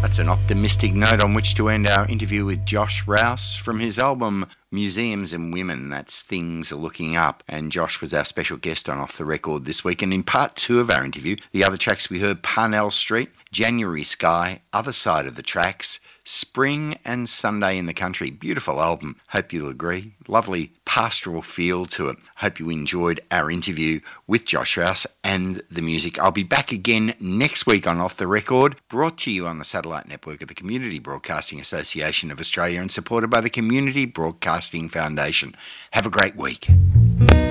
That's an optimistic note on which to end our interview with Josh Rouse from his album Museums and Women. That's Things Are Looking Up. And Josh was our special guest on Off the Record this week. And in part 2 of our interview, the other tracks we heard: Parnell Street, January Sky, Other Side of the Tracks, Spring and Sunday in the Country. Beautiful album. Hope you'll agree. Lovely pastoral feel to it. Hope you enjoyed our interview with Josh Rouse and the music. I'll be back again next week on Off the Record, brought to you on the satellite network of the Community Broadcasting Association of Australia and supported by the Community Broadcasting Foundation. Have a great week.